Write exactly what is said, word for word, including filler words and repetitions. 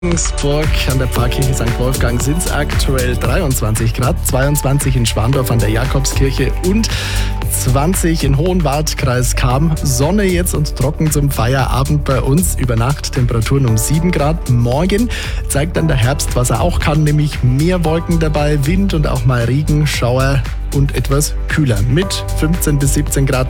Regensburg an der Pfarrkirche Sankt Wolfgang sind es aktuell dreiundzwanzig Grad, zweiundzwanzig in Schwandorf an der Jakobskirche und zwanzig in Hohenwart, Kreis Cham. Sonne jetzt und trocken zum Feierabend bei uns. Über Nacht Temperaturen um sieben Grad. Morgen zeigt dann der Herbst, was er auch kann, nämlich mehr Wolken dabei, Wind und auch mal Regenschauer und etwas kühler mit fünfzehn bis siebzehn Grad.